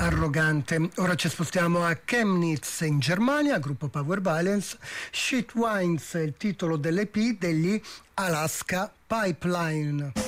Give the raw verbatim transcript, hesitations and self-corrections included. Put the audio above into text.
arrogante. Ora ci spostiamo a Chemnitz in Germania, gruppo Power Violence. Shit Wines è il titolo dell'E P degli Alaska Pipeline.